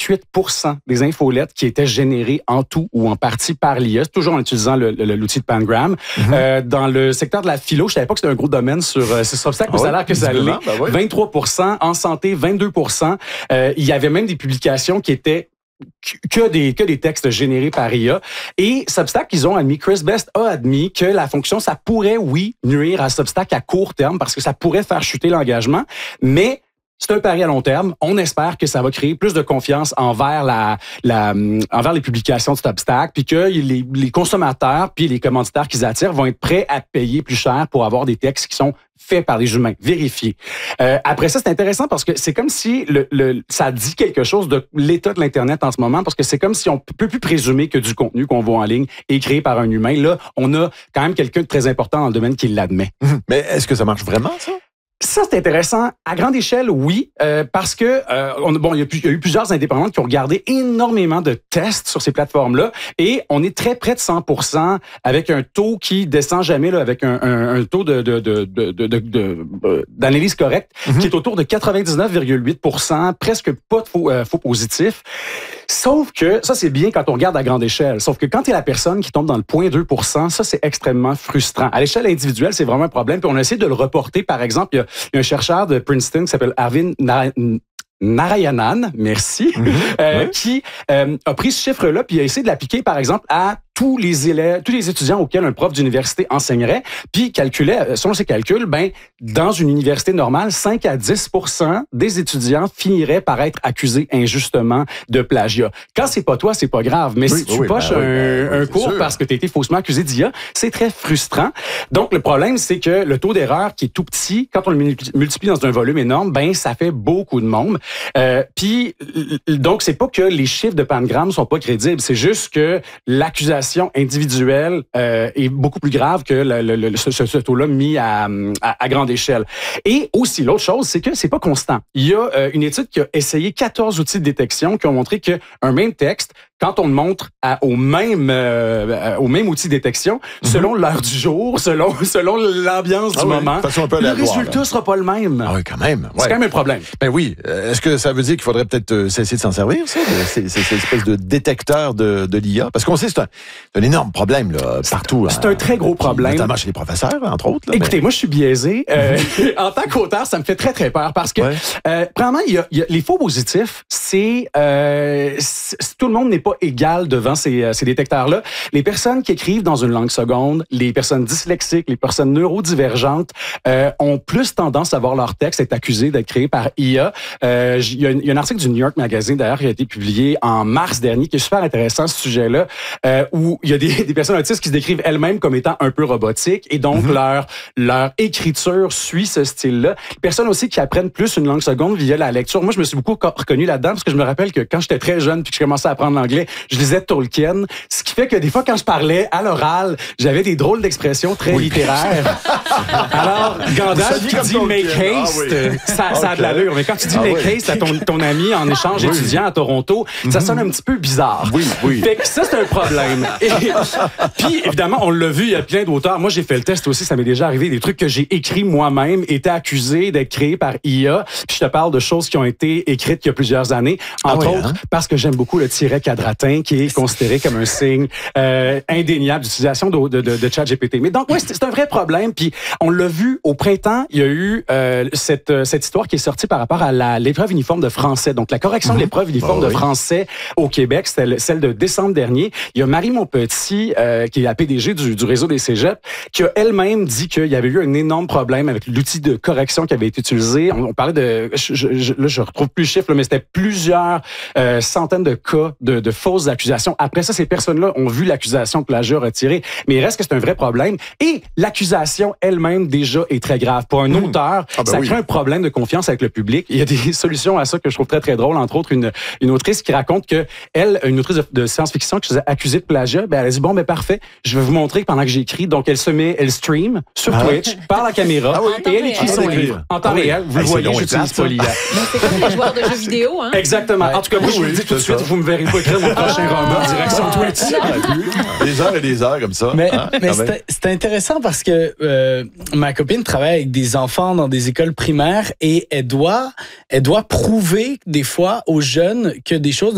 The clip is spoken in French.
28% des infolettes qui étaient générées en tout ou en partie par l'IA, toujours en utilisant l'outil de Pangram. Dans le secteur de la philo, je savais pas que c'était un gros domaine sur Substack, mais ça a l'air que ça l'est. 23%, en santé, 22%. Il y avait même des publications qui étaient que des textes générés par IA. Et Substack, ils ont admis, Chris Best a admis que la fonction, ça pourrait, oui, nuire à Substack à court terme parce que ça pourrait faire chuter l'engagement, mais c'est un pari à long terme. On espère que ça va créer plus de confiance envers envers les publications de Substack, puis que les consommateurs puis les commanditaires qu'ils attirent vont être prêts à payer plus cher pour avoir des textes qui sont faits par des humains, vérifiés. Après ça, c'est intéressant parce que c'est comme si ça dit quelque chose de l'état de l'Internet en ce moment, parce que c'est comme si on peut plus présumer que du contenu qu'on voit en ligne est créé par un humain. Là, on a quand même quelqu'un de très important dans le domaine qui l'admet. Mais est-ce que ça marche vraiment, ça? Ça, c'est intéressant. À grande échelle, oui, parce que il y a eu plusieurs indépendants qui ont regardé énormément de tests sur ces plateformes-là, et on est très près de 100% avec un taux qui descend jamais, là, avec un taux d'analyse correcte qui est autour de 99,8%, presque pas de faux positifs. Sauf que, ça c'est bien quand on regarde à grande échelle, sauf que quand tu es la personne qui tombe dans le 0,2%, ça c'est extrêmement frustrant. À l'échelle individuelle, c'est vraiment un problème, puis on a essayé de le reporter. Par exemple, il y a un chercheur de Princeton qui s'appelle Arvind Narayanan, merci, qui a pris ce chiffre-là puis a essayé de l'appliquer, par exemple, à tous les étudiants auxquels un prof d'université enseignerait, puis calculait, selon ses calculs, dans une université normale, 5 à 10% des étudiants finiraient par être accusés injustement de plagiat. Quand c'est pas toi, c'est pas grave, mais si tu poches un cours parce que tu as été faussement accusé d'IA, c'est très frustrant. Donc, le problème, c'est que le taux d'erreur qui est tout petit, quand on le multiplie dans un volume énorme, ça fait beaucoup de monde. Puis, donc, c'est pas que les chiffres de Pangram sont pas crédibles, c'est juste que l'accusation individuelle est beaucoup plus grave que ce taux-là mis à grande échelle. Et aussi, l'autre chose, c'est que c'est pas constant. Il y a une étude qui a essayé 14 outils de détection qui ont montré qu'un même texte, quand on le montre au même outil de détection, selon l'heure du jour, selon l'ambiance du moment, le résultat sera pas le même. Ah oui, quand même. C'est quand même un problème. Ben oui. Est-ce que ça veut dire qu'il faudrait peut-être cesser de s'en servir, ça, cette espèce de détecteur de l'IA? Parce qu'on sait que c'est un énorme problème là, partout. C'est un très gros problème. Notamment chez les professeurs, entre autres. Là, écoutez, moi, je suis biaisé. En tant qu'auteur, ça me fait très, très peur parce que, premièrement, il y a les faux positifs, tout le monde n'est pas égal devant ces détecteurs-là. Les personnes qui écrivent dans une langue seconde, les personnes dyslexiques, les personnes neurodivergentes ont plus tendance à voir leur texte être accusé d'être créé par IA. Il y a un article du New York Magazine, d'ailleurs, qui a été publié en mars dernier, qui est super intéressant, ce sujet-là, où il y a des personnes autistes qui se décrivent elles-mêmes comme étant un peu robotiques, et donc leur écriture suit ce style-là. Les personnes aussi qui apprennent plus une langue seconde via la lecture. Moi, je me suis beaucoup reconnu là-dedans, parce que je me rappelle que quand j'étais très jeune puis que je commençais à apprendre l'anglais, je lisais Tolkien, ce qui fait que des fois, quand je parlais à l'oral, j'avais des drôles d'expressions très littéraires. Alors, Gandalf qui dit « make haste », ça a de l'allure. Mais quand tu dis « make haste » à ton ami en échange étudiant à Toronto, ça sonne un petit peu bizarre. Oui. Fait que ça, c'est un problème. Puis, évidemment, on l'a vu, il y a plein d'auteurs. Moi, j'ai fait le test aussi, ça m'est déjà arrivé. Des trucs que j'ai écrits moi-même étaient accusés d'être créés par IA. Puis je te parle de choses qui ont été écrites il y a plusieurs années. Entre autres, parce que j'aime beaucoup le tiret quadratin, qui est considéré comme un signe indéniable d'utilisation de ChatGPT. Mais donc, c'est un vrai problème. Puis on l'a vu au printemps, il y a eu cette histoire qui est sortie par rapport à l'épreuve uniforme de français. Donc, la correction de l'épreuve uniforme de français au Québec, c'était celle de décembre dernier. Il y a Marie Montpetit, qui est la PDG du réseau des cégeps, qui a elle-même dit qu'il y avait eu un énorme problème avec l'outil de correction qui avait été utilisé. On parlait de... Là, je retrouve plus le chiffre, mais c'était plusieurs centaines de cas de fausses accusations. Après ça, ces personnes-là ont vu l'accusation de plagiat retirée, mais il reste que c'est un vrai problème. Et l'accusation elle-même, déjà, est très grave. Pour un auteur, ça crée un problème de confiance avec le public. Il y a des solutions à ça que je trouve très, très drôles. Entre autres, une autrice qui raconte que une autrice de science-fiction qui se faisait accusée de plagiat, elle a dit, parfait, je vais vous montrer pendant que j'écris. Donc, elle stream sur Twitch, par la caméra, et elle écrit son livre. En temps réel, vous le voyez, j'utilise pas l'IA. C'est comme les joueurs de jeux vidéo, hein? Exactement. En tout cas, moi, je vous le dis tout de suite, vous me verrez pas écrire mon prochain roman en direction Twitch. Des heures et des heures comme ça. Mais c'est intéressant parce que ma copine travaille avec des enfants dans des écoles primaires et elle doit prouver des fois aux jeunes que des choses